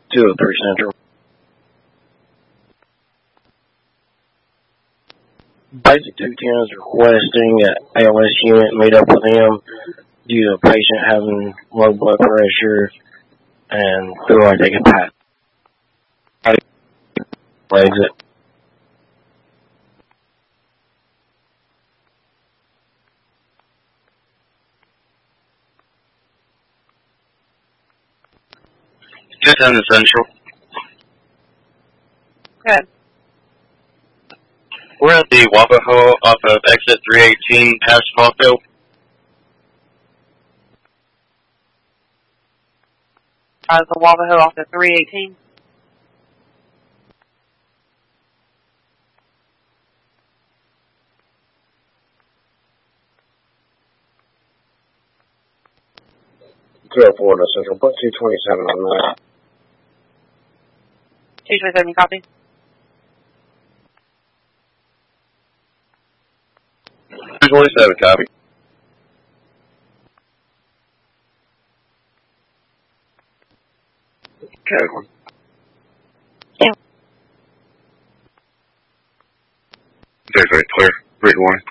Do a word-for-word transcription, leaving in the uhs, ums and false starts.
two oh three Central. Basic two ten is requesting an A L S unit meet up with him due to a patient having low blood pressure and feel like they can pass. Exit. two ten to Central. Good. We're at the Wapaho off of exit three eighteen past Hawkville. Uh, the Wapaho off of three eighteen. two oh four to Central. Put two twenty-seven on that. two twenty-seven, copy. two twenty-seven, copy. Okay. Yeah. Very, very clear. Read one.